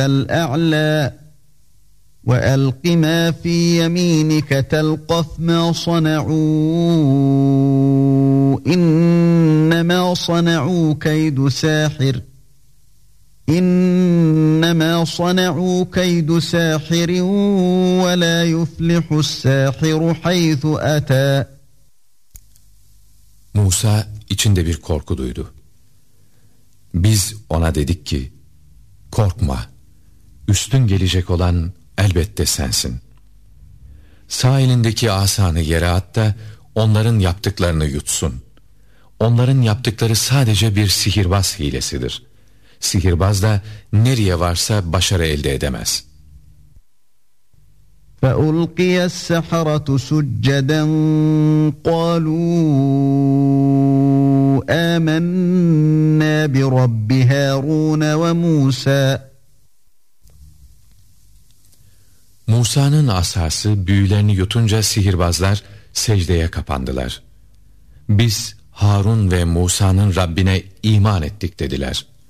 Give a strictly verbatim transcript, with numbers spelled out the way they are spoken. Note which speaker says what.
Speaker 1: الأعلى وألق ما في يمينك تلقف ما صنعوا إنما صنعوا كيد ساحر İnnemâ sana'û keydu sâhirin ve lâ yuflihus sâhiru haythu atâ.
Speaker 2: Musa içinde bir korku duydu. Biz ona dedik ki, korkma, üstün gelecek olan elbette sensin. Sağ elindeki asanı yere at da onların yaptıklarını yutsun. Onların yaptıkları sadece bir sihirbaz hilesidir. Sihirbaz da nereye varsa başarı elde edemez.
Speaker 1: فَأُلْقِيَ السَّحَرَةُ سُجَّدًا قَالُوا آمَنَّا بِرَبِّ هَارُونَ وَمُوسَى.
Speaker 2: Musa'nın asası büyülerini yutunca sihirbazlar secdeye kapandılar. Biz Harun ve Musa'nın Rabbine iman ettik dediler.